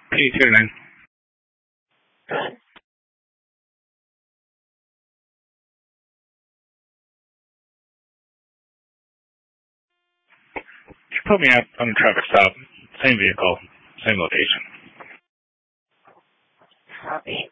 809. You put me out on a traffic stop. Same vehicle, same location. Copy.